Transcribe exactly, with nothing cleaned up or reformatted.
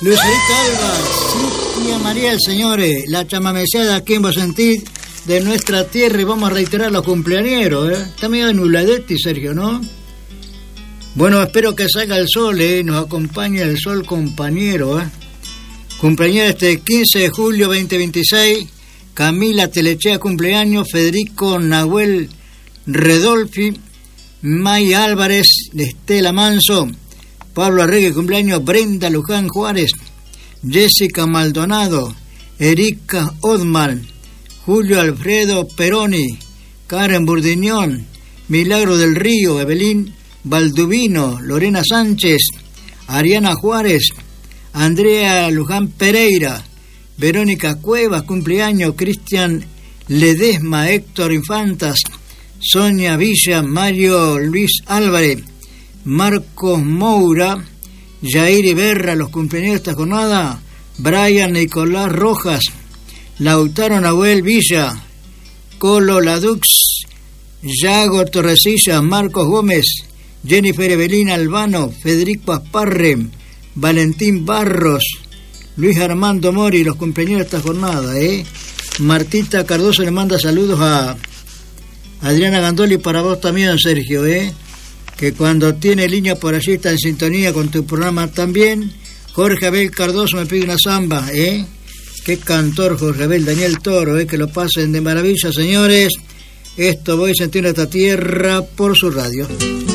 Lucerito Alba, Cintia Mariel, señores, la chamameceada aquí en Bosentí de nuestra tierra, y vamos a reiterar los cumpleañeros, ¿eh? Está medio nubladetti, Sergio, ¿no? Bueno, espero que salga el sol, ¿eh? Nos acompaña el sol, compañero, ¿eh? Cumpleaños este quince de julio veinte veintiséis, Camila Telechea cumpleaños, Federico Nahuel Redolfi, Maya Álvarez, Estela Manso, Pablo Arregui cumpleaños, Brenda Luján Juárez, Jessica Maldonado, Erika Odman, Julio Alfredo Peroni, Karen Burdiñón, Milagro del Río, Evelyn Balduvino, Lorena Sánchez, Ariana Juárez, Andrea Luján Pereira, Verónica Cuevas, cumpleaños, Cristian Ledesma, Héctor Infantas, Sonia Villa, Mario Luis Álvarez, Marcos Moura, Jair Iberra, los cumpleaños de esta jornada, Brian Nicolás Rojas, Lautaro Nahuel Villa, Colo Ladux, Yago Torrecilla, Marcos Gómez, Jennifer Evelina Albano, Federico Asparre, Valentín Barros, Luis Armando Mori, los cumpleaños de esta jornada, ¿eh? Martita Cardoso le manda saludos a Adriana Gandoli, para vos también, Sergio, ¿eh? Que cuando tiene línea por allí está en sintonía con tu programa también. Jorge Abel Cardoso me pide una samba, ¿eh? Qué cantor Jorge Abel, Daniel Toro, ¿eh? Que lo pasen de maravilla, señores. Esto voy a sentir esta tierra por su radio.